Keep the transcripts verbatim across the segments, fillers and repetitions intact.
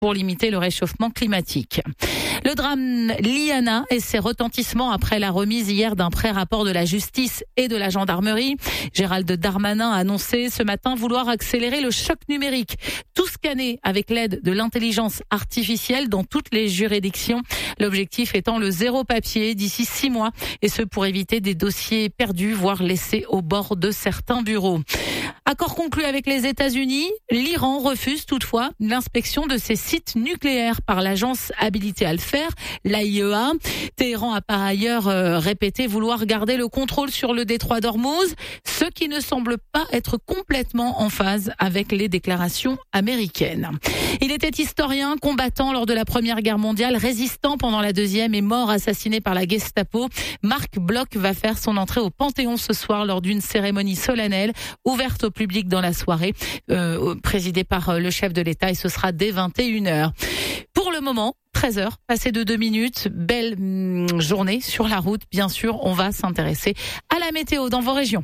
pour limiter le réchauffement climatique. Le drame Liana et ses retentissements après la remise hier d'un pré-rapport de la justice et de la gendarmerie. Gérald Darmanin a annoncé ce matin vouloir accélérer le choc numérique. Tout scanner avec l'aide de l'intelligence artificielle dans toutes les juridictions. L'objectif étant le zéro papier d'ici six mois. Et ce pour éviter des dossiers perdus, voire laissés au bord de certains bureaux. Accord conclu avec les États-Unis. L'Iran refuse toutefois l'inspection de ses sites nucléaires par l'agence habilitée à le faire, l'A I E A. Téhéran a par ailleurs euh, répété vouloir garder le contrôle sur le détroit d'Ormuz, ce qui ne semble pas être complètement en phase avec les déclarations américaines. Il était historien, combattant lors de la Première Guerre mondiale, résistant pendant la Deuxième et mort assassiné par la Gestapo. Marc Bloch va faire son entrée au Panthéon ce soir lors d'une cérémonie solennelle ouverte au public dans la soirée, euh, présidée par le chef de l'État, et ce sera dès vingt et une heures. Pour le moment, treize heures, passé de deux minutes, belle hum, journée sur la route. Bien sûr, on va s'intéresser à la météo dans vos régions.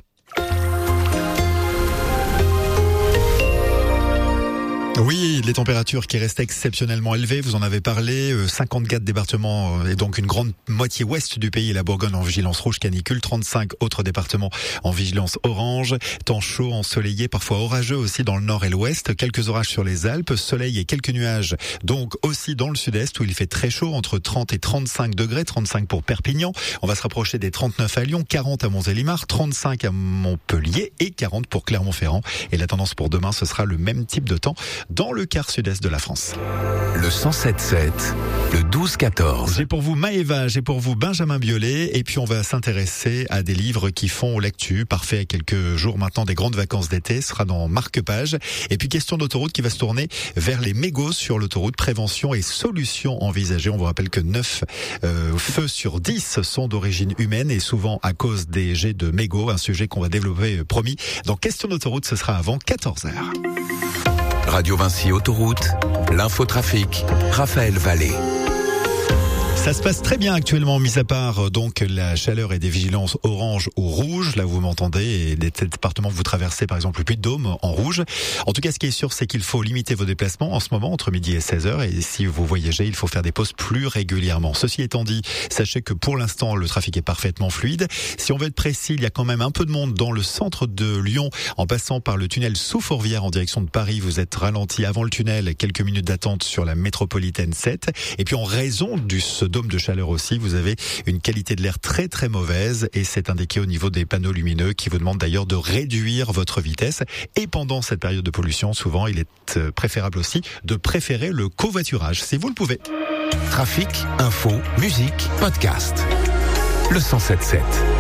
Oui, les températures qui restent exceptionnellement élevées, vous en avez parlé, cinquante-quatre départements et donc une grande moitié ouest du pays et la Bourgogne en vigilance rouge canicule, trente-cinq autres départements en vigilance orange, temps chaud, ensoleillé, parfois orageux aussi dans le nord et l'ouest, quelques orages sur les Alpes, soleil et quelques nuages donc aussi dans le sud-est où il fait très chaud, entre trente et trente-cinq degrés, trente-cinq pour Perpignan, on va se rapprocher des trente-neuf à Lyon, quarante à Mont-Télimar, trente-cinq à Montpellier et quarante pour Clermont-Ferrand et la tendance pour demain ce sera le même type de temps dans le quart sud-est de la France. Le cent sept sept, le douze quatorze. J'ai pour vous Maëva, j'ai pour vous Benjamin Biolay, et puis on va s'intéresser à des livres qui font l'actu, parfait à quelques jours maintenant des grandes vacances d'été, ce sera dans Marque-Page. Et puis question d'autoroute qui va se tourner vers les mégots sur l'autoroute, prévention et solutions envisagées. On vous rappelle que neuf euh, feux sur dix sont d'origine humaine et souvent à cause des jets de mégots, un sujet qu'on va développer, euh, promis. Dans question d'autoroute, ce sera avant quatorze heures. Radio Vinci Autoroute, l'infotrafic, Raphaël Vallée. Ça se passe très bien actuellement, mis à part donc la chaleur et des vigilances orange ou rouge. Là, vous m'entendez, et des départements que vous traversez, par exemple le Puy-de-Dôme, en rouge. En tout cas, ce qui est sûr, c'est qu'il faut limiter vos déplacements en ce moment, entre midi et seize heures. Et si vous voyagez, il faut faire des pauses plus régulièrement. Ceci étant dit, sachez que pour l'instant, le trafic est parfaitement fluide. Si on veut être précis, il y a quand même un peu de monde dans le centre de Lyon, en passant par le tunnel sous Fourvière en direction de Paris. Vous êtes ralenti avant le tunnel, quelques minutes d'attente sur la métropolitaine sept. Et puis en raison du ce dôme de chaleur aussi, vous avez une qualité de l'air très très mauvaise et c'est indiqué au niveau des panneaux lumineux qui vous demandent d'ailleurs de réduire votre vitesse. Et pendant cette période de pollution, souvent il est préférable aussi de préférer le covoiturage si vous le pouvez. Trafic, info, musique, podcast. Le cent sept sept.